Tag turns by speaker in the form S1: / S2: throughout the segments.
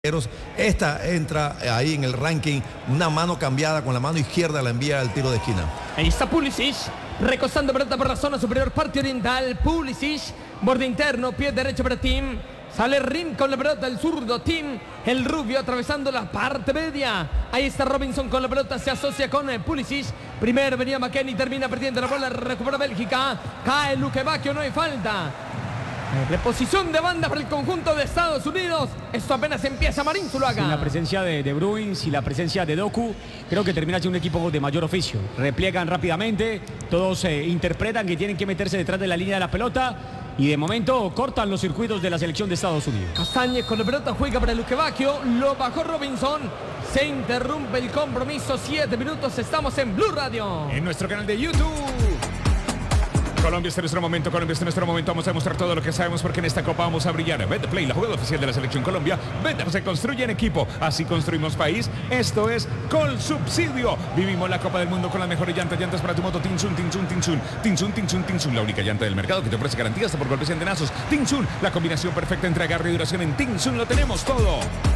S1: Esta entra ahí en el ranking, una mano cambiada con la mano izquierda la envía al tiro de esquina.
S2: Ahí está Pulisic, recostando pelota por la zona superior, parte oriental. Pulisic, borde interno, pie derecho para Tim. Sale Rim con la pelota, el zurdo Tim, el rubio atravesando la parte media. Ahí está Robinson con la pelota, se asocia con Pulisic. Primero venía McKennie, termina perdiendo la bola, recupera Bélgica. Cae Luque Bacchio, no hay falta. Reposición de banda para el conjunto de Estados Unidos. Esto apenas empieza. Marín Zuluaga.
S3: Sin la presencia de Bruin, sin la presencia de Doku, creo que termina siendo un equipo de mayor oficio. Repliegan rápidamente, todos interpretan que tienen que meterse detrás de la línea de la pelota y de momento cortan los circuitos de la selección de Estados Unidos.
S2: Castañez con la pelota, juega para Luque Bacchio, lo bajó Robinson. Se interrumpe el compromiso, 7 minutos, estamos en Blue Radio.
S4: En nuestro canal de YouTube. Colombia, este es nuestro momento, Colombia, este es nuestro momento. Vamos a demostrar todo lo que sabemos porque en esta Copa vamos a brillar. Betplay, la jugada oficial de la Selección Colombia. Bet se construye en equipo, así construimos país. Esto es Colsubsidio. Vivimos la Copa del Mundo con las mejores llantas para tu moto. Tinsun, Tinsun, Tinsun. Tinsun, Tinsun, Tinsun, la única llanta del mercado que te ofrece garantía hasta por golpes y antenazos. Tinsun, la combinación perfecta entre agarre y duración. En Tinsun lo tenemos todo.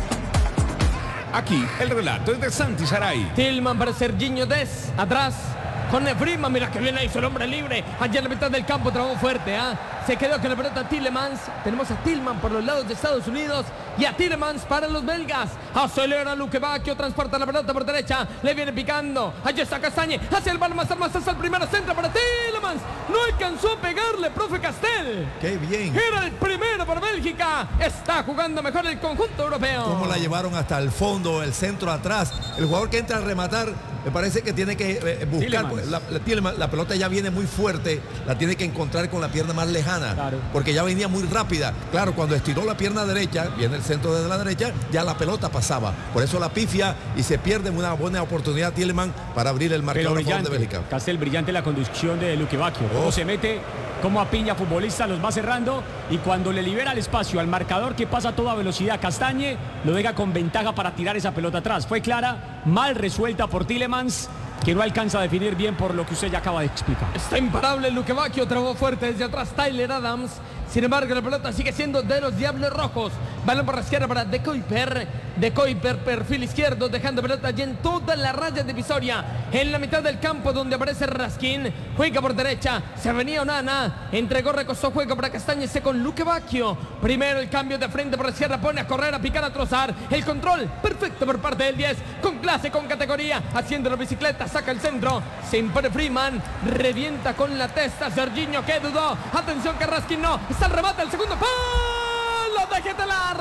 S4: Aquí el relato es de Santi Saray.
S2: Tillman para Serginho Dest, atrás con Freeman, mira que bien la hizo el hombre libre. Allá en la mitad del campo trabajó fuerte, se quedó con la pelota Tielemans. Tenemos a Tillman por los lados de Estados Unidos y a Tielemans para los belgas. Acelera Luque Bacchio, transporta la pelota por derecha, le viene picando. Allá está Castañe, hacia el balón más hasta el primero, centro para Tielemans. No alcanzó a pegarle, profe Castel.
S1: ¡Qué bien!
S2: Era el primero para Bélgica. Está jugando mejor el conjunto europeo.
S1: Cómo la llevaron hasta el fondo, el centro atrás. El jugador que entra a rematar, me parece que tiene que buscar. La pelota ya viene muy fuerte, la tiene que encontrar con la pierna más lejana, claro, porque ya venía muy rápida. Claro, cuando estiró la pierna derecha, viene el centro desde la derecha, ya la pelota pasaba. Por eso la pifia y se pierde una buena oportunidad Tielemans para abrir el marcador a favor de Bélgica.
S3: Castel, brillante la conducción de Luque Bacchio. Cómo se mete, cómo apiña futbolista, los va cerrando y cuando le libera el espacio al marcador que pasa a toda velocidad, Castañe lo deja con ventaja para tirar esa pelota atrás. Fue clara, mal resuelta por Tielemans, que no alcanza a definir bien por lo que usted ya acaba de explicar.
S2: Está imparable Luque Bacchio, trabó fuerte desde atrás Tyler Adams. Sin embargo, la pelota sigue siendo de los Diablos Rojos. Balón por la izquierda para De Kuyper. De Kuyper, perfil izquierdo, dejando pelota allí en toda la raya divisoria. En la mitad del campo donde aparece Raskin. Juega por derecha, se venía Onana. Entregó, recostó, juega para Castañez con Luque Bacchio. Primero el cambio de frente por la izquierda, pone a correr, a picar, a trozar. El control perfecto por parte del 10. Con clase, con categoría, haciendo la bicicleta, saca el centro. Se impone Freeman, revienta con la testa. Serginho que dudó. Atención que Raskin no. Está el remate, el segundo palo de Ketelar.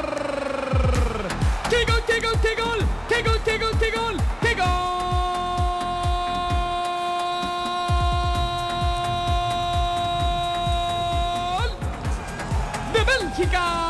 S2: ¡Qué gol, qué gol, qué gol! ¡Qué gol, qué gol, qué gol! ¡Qué gol! ¡De Bélgica!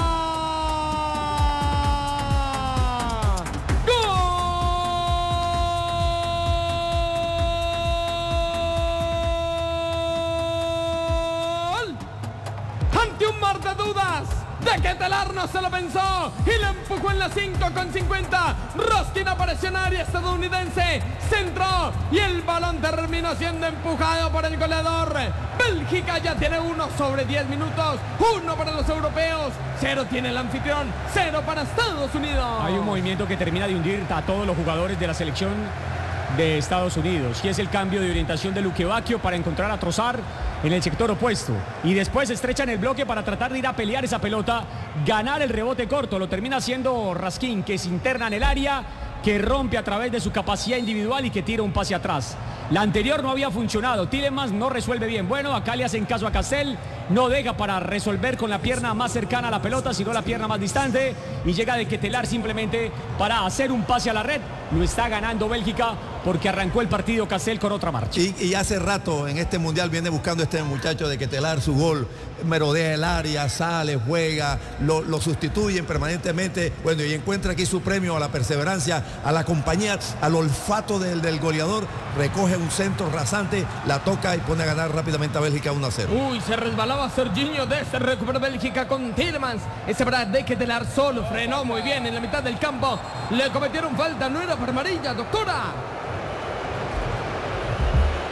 S2: Ante un mar de dudas, de Ketelar no se lo pensó y le empujó en la 5:50. Raskin apareció en área estadounidense, centró y el balón terminó siendo empujado por el goleador. Bélgica ya tiene 1 sobre 10 minutos, 1 para los europeos, 0 tiene el anfitrión, 0 para Estados Unidos.
S3: Hay un movimiento que termina de hundir a todos los jugadores de la selección de Estados Unidos y es el cambio de orientación de Luque Bacchio para encontrar a Trossard en el sector opuesto y después estrechan el bloque para tratar de ir a pelear esa pelota, ganar el rebote corto. Lo termina haciendo Raskin, que se interna en el área, que rompe a través de su capacidad individual y que tira un pase atrás. La anterior no había funcionado, Tielemans no resuelve bien. Bueno, acá le hacen caso a Castel, no deja para resolver con la pierna más cercana a la pelota, sino la pierna más distante y llega de Ketelar simplemente para hacer un pase a la red. Lo está ganando Bélgica porque arrancó el partido Castel con otra marcha.
S1: Y hace rato en este mundial viene buscando este muchacho de Ketelar su gol, merodea el área, sale, juega, lo sustituyen permanentemente, bueno, y encuentra aquí su premio a la perseverancia, a la compañía, al olfato del goleador, recoge un centro rasante, la toca y pone a ganar rápidamente a Bélgica 1-0.
S2: Uy, se resbalaba Serginho Dest, se recupera Bélgica con Tielemans. Ese para de Ketelar solo, frenó muy bien en la mitad del campo, le cometieron falta, no era para amarilla, doctora.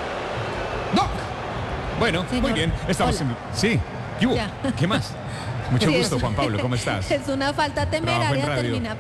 S4: Doc. Bueno,
S5: Señor.
S4: muy bien. Estamos
S5: Hola.
S4: en... Sí. ¿Qué hubo? ¿Qué más? Mucho gusto, Juan Pablo, ¿cómo estás?
S5: Es una falta temeraria, termina